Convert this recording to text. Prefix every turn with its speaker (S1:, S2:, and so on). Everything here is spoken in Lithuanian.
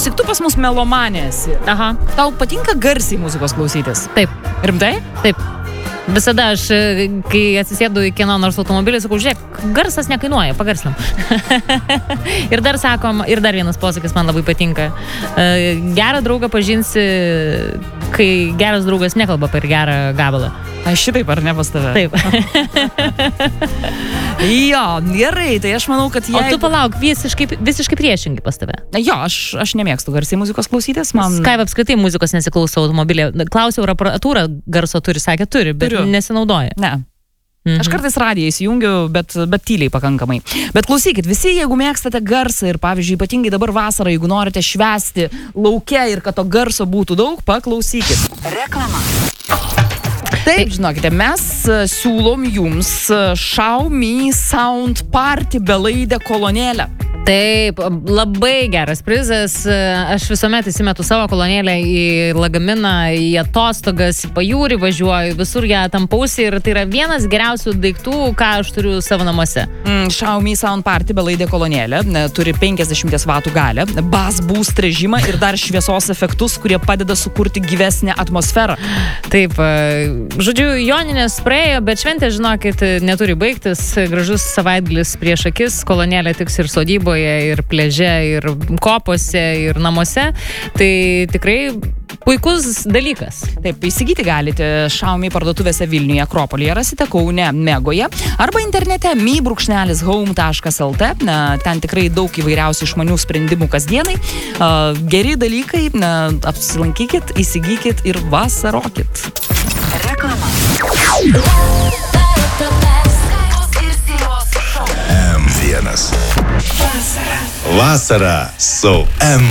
S1: Klausyk, tu pas mus melomanė esi.
S2: Aha.
S1: Tau patinka garsiai muzikos klausytis?
S2: Taip.
S1: Rimtai?
S2: Taip. Visada aš, kai atsisėdu į kieno nors automobilį, sakau, žiūrėk, garsas nekainuoja, pagarsinam. Ir dar sakom, ir dar vienas posakis man labai patinka. Gerą draugą pažinsi, kai geras draugas nekalba per gerą gabalą.
S1: Aš šitaip ar ne pas tave?
S2: Taip.
S1: Jo, gerai, tai aš manau, kad
S2: O tu palauk, visiškai priešingai pas tave.
S1: Jo, aš nemėgstu garsiai muzikos klausytis.
S2: Skype apskritai muzikos nesiklauso automobilė. Klausiau, ar aparatūrą garso turi, sakė, turi, bet nesinaudoja.
S1: Ne. Aš kartais radiją įsijungiu, bet tyliai pakankamai. Bet klausykit, visi, jeigu mėgstate garsą ir, pavyzdžiui, ypatingai dabar vasarą, jeigu norite švęsti lauke ir kad to garso būtų daug, paklausykit. Reklama. Taip, žinokite, mes siūlom jums Xiaomi Sound Party belaidę kolonėlę.
S2: Taip, labai geras prizas. Aš visuomet įsimetu savo kolonėlę į lagaminą, į atostogas, į pajūrį važiuoju, visur ją tampausi ir tai yra vienas geriausių daiktų, ką aš turiu savo namuose.
S1: Xiaomi Sound Party belaidė kolonėlė turi 50 vatų galią, bass boost režimą ir dar šviesos efektus, kurie padeda sukurti gyvesnę atmosferą.
S2: Taip, žodžiu, joninės praėjo, bet šventė, žinokit, neturi baigtis. Gražus savaitgalis prieš akis, kolonėlė tiks ir sodyboje, ir pliaže, ir kopose, ir namuose. Tai tikrai puikus dalykas.
S1: Taip, įsigyti galite Xiaomi parduotuvėse Vilniuje, Akropolyje, rasite Kaune, Megoje arba internete mi-home.lt. Ten tikrai daug įvairiausių išmanių sprendimų kasdienai. Geri dalykai, apsilankykit, įsigykit ir vasarokit. Reklama.
S3: M1. Vasara su M.